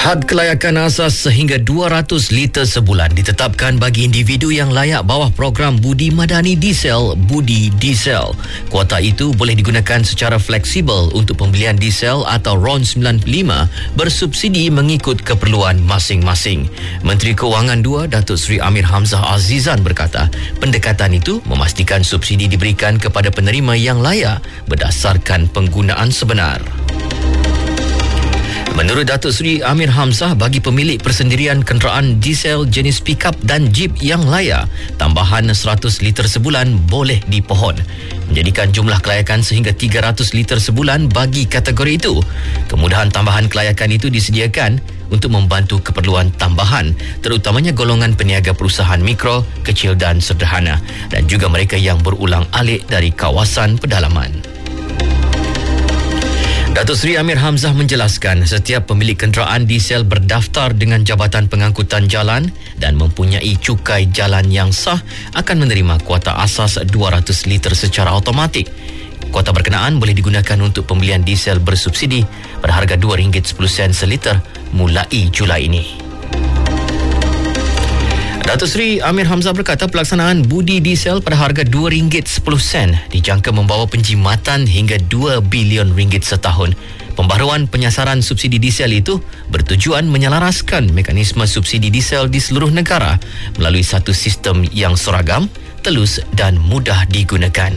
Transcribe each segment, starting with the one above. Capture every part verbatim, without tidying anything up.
Had kelayakan asas sehingga dua ratus liter sebulan ditetapkan bagi individu yang layak bawah program Budi Madani Diesel Budi Diesel. Kuota itu boleh digunakan secara fleksibel untuk pembelian diesel atau RON sembilan puluh lima bersubsidi mengikut keperluan masing-masing. Menteri Kewangan dua Datuk Seri Amir Hamzah Azizan berkata, pendekatan itu memastikan subsidi diberikan kepada penerima yang layak berdasarkan penggunaan sebenar. Menurut Datuk Seri Amir Hamzah, bagi pemilik persendirian kenderaan diesel jenis pickup dan jeep yang layak, tambahan seratus liter sebulan boleh dipohon, menjadikan jumlah kelayakan sehingga tiga ratus liter sebulan bagi kategori itu. Kemudahan tambahan kelayakan itu disediakan untuk membantu keperluan tambahan, terutamanya golongan peniaga perusahaan mikro, kecil dan sederhana, dan juga mereka yang berulang alik dari kawasan pedalaman. Datuk Seri Amir Hamzah menjelaskan setiap pemilik kenderaan diesel berdaftar dengan Jabatan Pengangkutan Jalan dan mempunyai cukai jalan yang sah akan menerima kuota asas dua ratus liter secara automatik. Kuota berkenaan boleh digunakan untuk pembelian diesel bersubsidi pada harga dua ringgit sepuluh sen seliter mulai Julai ini. Datuk Seri Amir Hamzah berkata pelaksanaan Budi Diesel pada harga dua ringgit sepuluh sen dijangka membawa penjimatan hingga dua bilion ringgit setahun. Pembaharuan penyasaran subsidi diesel itu bertujuan menyelaraskan mekanisme subsidi diesel di seluruh negara melalui satu sistem yang seragam, telus dan mudah digunakan.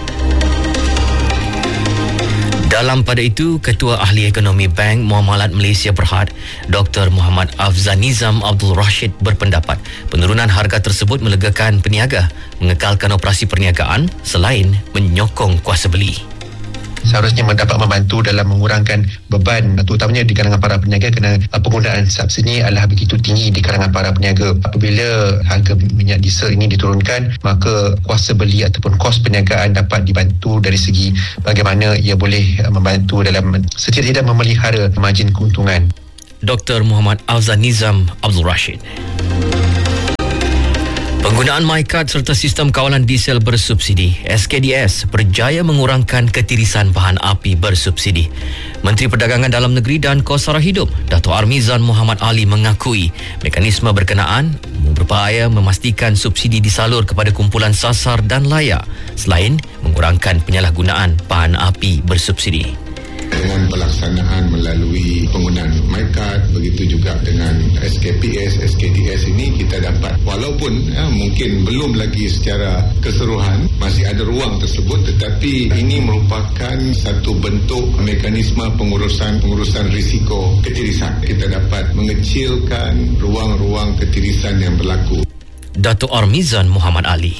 Dalam pada itu, Ketua Ahli Ekonomi Bank Muamalat Malaysia Berhad, Doktor Muhammad Afzal Nizam Abdul Rashid berpendapat penurunan harga tersebut melegakan peniaga mengekalkan operasi perniagaan selain menyokong kuasa beli. Seharusnya dapat membantu dalam mengurangkan beban terutamanya di kalangan para peniaga kerana penggunaan subsidi adalah begitu tinggi di kalangan para peniaga. Apabila harga minyak diesel ini diturunkan, maka kuasa beli ataupun kos perniagaan dapat dibantu dari segi bagaimana ia boleh membantu dalam setidak-tidak memelihara margin keuntungan. Doktor Muhammad Afzal Nizam Abdul Rashid. Penggunaan MyCard serta sistem kawalan diesel bersubsidi S K D S berjaya mengurangkan ketirisan bahan api bersubsidi. Menteri Perdagangan Dalam Negeri dan Kos Sara Hidup Dato' Armizan Muhammad Ali mengakui mekanisme berkenaan berupaya memastikan subsidi disalur kepada kumpulan sasar dan layak selain mengurangkan penyalahgunaan bahan api bersubsidi. Dengan pelaksanaan melalui penggunaan MyCard, begitu juga dengan S K P S, S K D S ini kita dapat, walaupun ya, mungkin belum lagi secara keseluruhan masih ada ruang tersebut, tetapi ini merupakan satu bentuk mekanisme pengurusan pengurusan risiko ketirisan. Kita dapat mengecilkan ruang-ruang ketirisan yang berlaku. Dato' Armizan Muhammad Ali.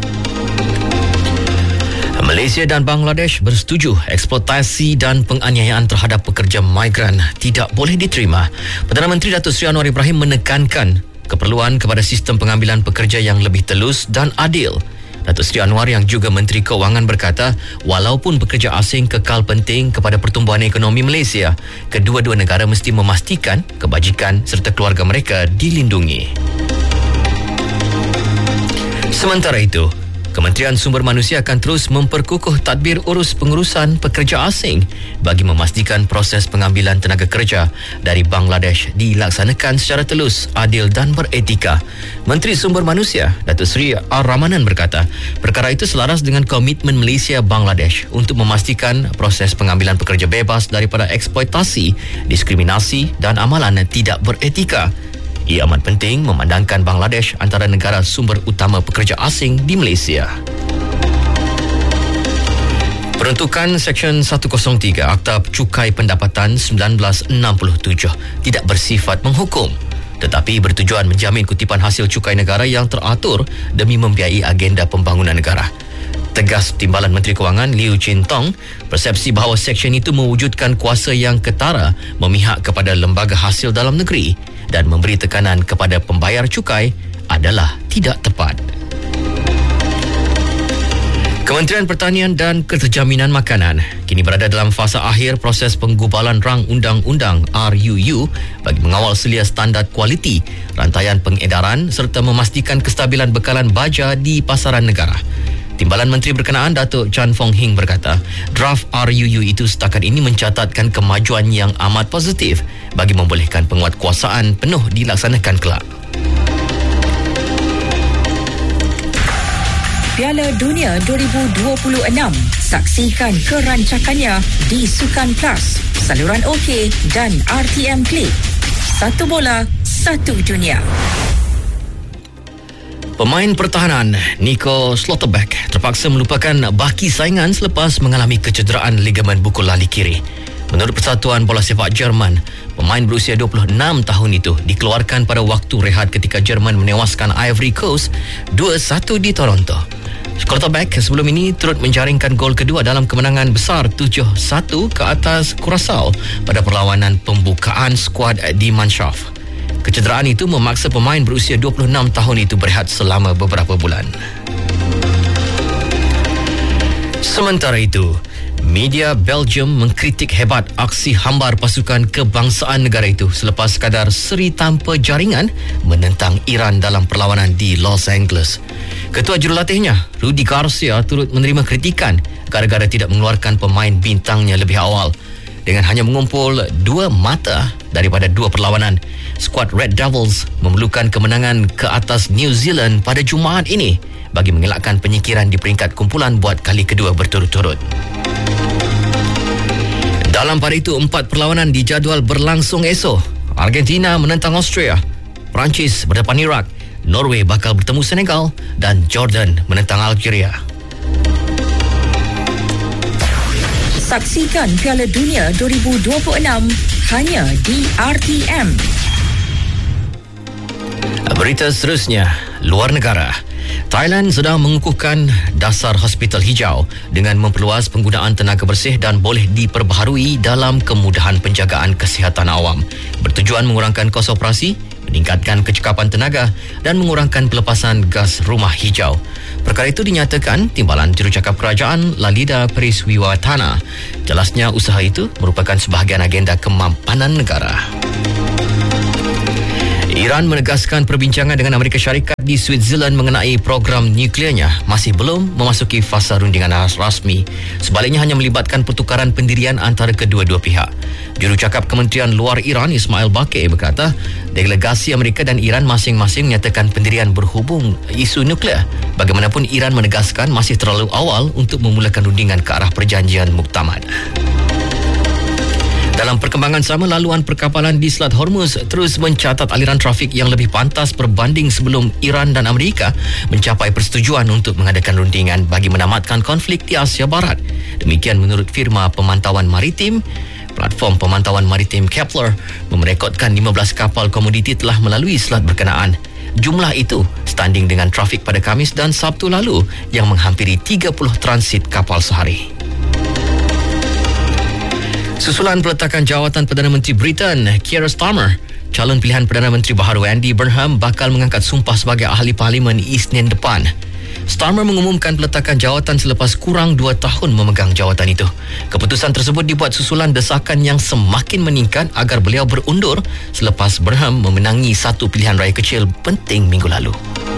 Malaysia dan Bangladesh bersetuju eksploitasi dan penganiayaan terhadap pekerja migran tidak boleh diterima. Perdana Menteri Datuk Seri Anwar Ibrahim menekankan keperluan kepada sistem pengambilan pekerja yang lebih telus dan adil. Datuk Seri Anwar yang juga Menteri Kewangan berkata, walaupun pekerja asing kekal penting kepada pertumbuhan ekonomi Malaysia, kedua-dua negara mesti memastikan kebajikan serta keluarga mereka dilindungi. Sementara itu, Kementerian Sumber Manusia akan terus memperkukuh tadbir urus pengurusan pekerja asing bagi memastikan proses pengambilan tenaga kerja dari Bangladesh dilaksanakan secara telus, adil dan beretika. Menteri Sumber Manusia, Datuk Seri Ar-Rahmanan berkata, perkara itu selaras dengan komitmen Malaysia Bangladesh untuk memastikan proses pengambilan pekerja bebas daripada eksploitasi, diskriminasi dan amalan tidak beretika. Ia amat penting memandangkan Bangladesh antara negara sumber utama pekerja asing di Malaysia. Peruntukan Seksyen seratus tiga Akta Cukai Pendapatan seribu sembilan ratus enam puluh tujuh tidak bersifat menghukum, tetapi bertujuan menjamin kutipan hasil cukai negara yang teratur demi membiayai agenda pembangunan negara. Tegas Timbalan Menteri Kewangan Liu Chin Tong, persepsi bahawa seksyen itu mewujudkan kuasa yang ketara memihak kepada lembaga hasil dalam negeri dan memberi tekanan kepada pembayar cukai adalah tidak tepat. Kementerian Pertanian dan Keterjaminan Makanan kini berada dalam fasa akhir proses penggubalan rang undang-undang R U U bagi mengawal selia standard kualiti, rantaian pengedaran serta memastikan kestabilan bekalan baja di pasaran negara. Timbalan Menteri berkenaan Datuk Chan Fong Hing berkata, draft R U U itu setakat ini mencatatkan kemajuan yang amat positif bagi membolehkan penguatkuasaan penuh dilaksanakan kelak. Piala Dunia dua ribu dua puluh enam. Saksikan kerancakannya di Sukan Plus, saluran OK dan R T M Click. Satu bola, satu dunia. Pemain pertahanan Nico Schlotterbeck terpaksa melupakan baki saingan selepas mengalami kecederaan ligamen bukul lali kiri. Menurut Persatuan Bola Sepak Jerman, pemain berusia dua puluh enam tahun itu dikeluarkan pada waktu rehat ketika Jerman menewaskan Ivory Coast dua satu di Toronto. Schlotterbeck sebelum ini turut menjaringkan gol kedua dalam kemenangan besar tujuh satu ke atas Curaçao pada perlawanan pembukaan skuad di Manshaft. Kecederaan itu memaksa pemain berusia dua puluh enam tahun itu berehat selama beberapa bulan. Sementara itu, media Belgium mengkritik hebat aksi hambar pasukan kebangsaan negara itu selepas sekadar seri tanpa jaringan menentang Iran dalam perlawanan di Los Angeles. Ketua jurulatihnya, Rudi Garcia, turut menerima kritikan gara-gara tidak mengeluarkan pemain bintangnya lebih awal. Dengan hanya mengumpul dua mata daripada dua perlawanan, skuad Red Devils memerlukan kemenangan ke atas New Zealand pada Jumaat ini bagi mengelakkan penyikiran di peringkat kumpulan buat kali kedua berturut-turut. Dalam pada itu, empat perlawanan dijadual berlangsung esok. Argentina menentang Austria, Perancis berdepan Iraq, Norway bakal bertemu Senegal dan Jordan menentang Algeria. Saksikan Piala Dunia dua ribu dua puluh enam hanya di R T M. Berita seterusnya, luar negara. Thailand sedang mengukuhkan dasar hospital hijau dengan memperluas penggunaan tenaga bersih dan boleh diperbaharui dalam kemudahan penjagaan kesihatan awam. Bertujuan mengurangkan kos operasi, meningkatkan kecekapan tenaga dan mengurangkan pelepasan gas rumah hijau. Perkara itu dinyatakan Timbalan Jurucakap Kerajaan Lalida Periswiwatana. Jelasnya usaha itu merupakan sebahagian agenda kemampanan negara. Iran menegaskan perbincangan dengan Amerika Syarikat di Switzerland mengenai program nuklearnya masih belum memasuki fasa rundingan rasmi. Sebaliknya hanya melibatkan pertukaran pendirian antara kedua-dua pihak. Jurucakap Kementerian Luar Iran Ismail Baqir berkata, delegasi Amerika dan Iran masing-masing menyatakan pendirian berhubung isu nuklear. Bagaimanapun Iran menegaskan masih terlalu awal untuk memulakan rundingan ke arah perjanjian muktamad. Dalam perkembangan sama, laluan perkapalan di Selat Hormuz terus mencatat aliran trafik yang lebih pantas berbanding sebelum Iran dan Amerika mencapai persetujuan untuk mengadakan rundingan bagi menamatkan konflik di Asia Barat. Demikian menurut firma pemantauan maritim. Platform pemantauan maritim Kepler memerekodkan lima belas kapal komoditi telah melalui selat berkenaan. Jumlah itu setanding dengan trafik pada Khamis dan Sabtu lalu yang menghampiri tiga puluh transit kapal sehari. Susulan peletakan jawatan Perdana Menteri Britain, Keir Starmer, calon pilihan Perdana Menteri baharu Andy Burnham bakal mengangkat sumpah sebagai ahli parlimen Isnin depan. Starmer mengumumkan peletakan jawatan selepas kurang dua tahun memegang jawatan itu. Keputusan tersebut dibuat susulan desakan yang semakin meningkat agar beliau berundur selepas Burnham memenangi satu pilihan raya kecil penting minggu lalu.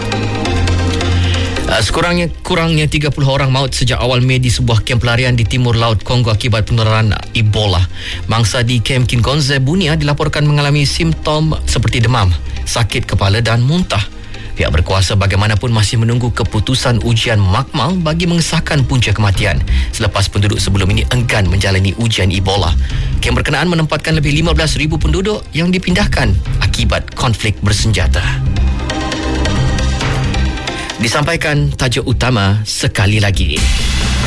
Sekurangnya kurangnya tiga puluh orang maut sejak awal Mei di sebuah kem pelarian di timur laut Kongo akibat penularan Ebola. Mangsa di kem Kingonze Bunia dilaporkan mengalami simptom seperti demam, sakit kepala dan muntah. Pihak berkuasa bagaimanapun masih menunggu keputusan ujian makmal bagi mengesahkan punca kematian selepas penduduk sebelum ini enggan menjalani ujian Ebola. Kem berkenaan menempatkan lebih lima belas ribu penduduk yang dipindahkan akibat konflik bersenjata. Disampaikan tajuk utama sekali lagi.